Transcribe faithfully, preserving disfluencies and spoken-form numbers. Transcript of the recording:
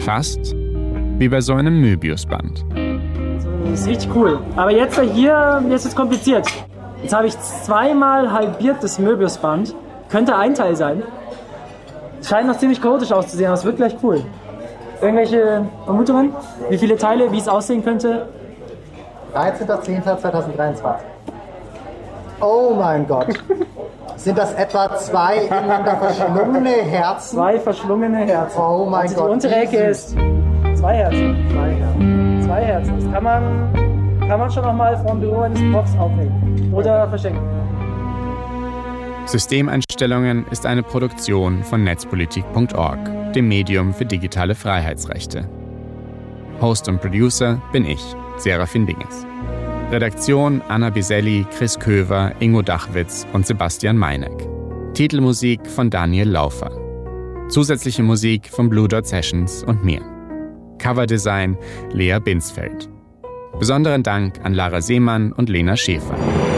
Fast wie bei so einem Möbiusband. Das ist richtig cool. Aber jetzt hier, jetzt ist es kompliziert. Jetzt habe ich zweimal halbiert das Möbiusband. Könnte ein Teil sein. Scheint noch ziemlich chaotisch auszusehen, aber es wird gleich cool. Irgendwelche Vermutungen? Wie viele Teile, wie es aussehen könnte? dreizehnter zehnter zweitausenddreiundzwanzig. Oh mein Gott. Sind das etwa zwei ineinander verschlungene Herzen? Zwei verschlungene Herzen. Oh mein also Gott. Die untere Ecke ist zwei Herzen. Zwei Herzen. Zwei Herzen. Das kann man, kann man schon noch mal vom Büro eines Profs aufnehmen. Oder verschenken. Systemeinstellungen ist eine Produktion von netzpolitik punkt org, dem Medium für digitale Freiheitsrechte. Host und Producer bin ich, Serafin Dinges. Redaktion Anna Biselli, Chris Köver, Ingo Dachwitz und Sebastian Meineck. Titelmusik von Daniel Laufer. Zusätzliche Musik von Blue Dot Sessions und mir. Coverdesign Lea Binsfeld. Besonderen Dank an Lara Seemann und Lena Schäfer.